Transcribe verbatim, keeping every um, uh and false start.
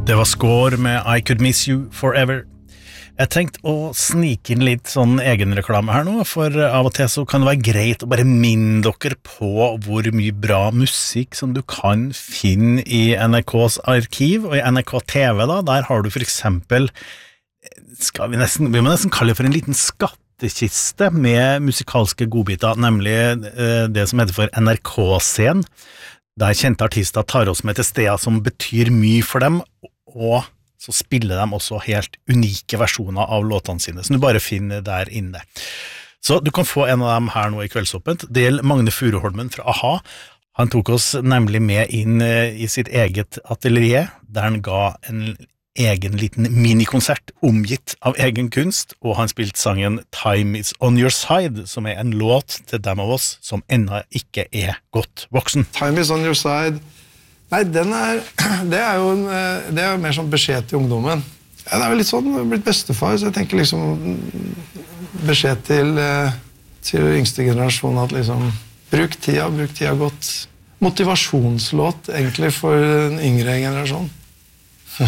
Det var Score med I Could Miss You Forever. Jeg tenkte å snike inn litt sånn egenreklame her nå, for av og til så kan det være greit å bare minne dere på hvor mye bra musikk som du kan finne i N R K's arkiv, og i N R K T V da, der har du for eksempel, skal vi nesten, vi må nesten kalle det for en liten skattekiste med musikalske godbiter, nemlig eh, det som heter for N R K-scenen, der kjente artister tar oss med til steder som betyr mye for dem, og så spiller de også helt unike versjoner av låtene sine, som du bare finner der inne. Så du kan få en av dem her nå i Kveldsåpent. Det gjelder Magne Furuholmen fra A-ha. Han tok oss nemlig med inn i sitt eget atelier, der han ga en egen liten minikonsert omgitt av egen kunst, og han spilte sangen Time is on your side, som er en låt til dem av oss som ennå ikke er godt voksen. Time is on your side. Nei, den er, det er jo en, det er jo mer sånn beskjed til ungdommen. Ja, det er jo litt sånn, jeg har blitt bestefar, så jeg tenker liksom beskjed til, til yngste generasjon at liksom, bruk tida, bruk tida godt. Motivasjonslåt egentlig for den yngre generasjon.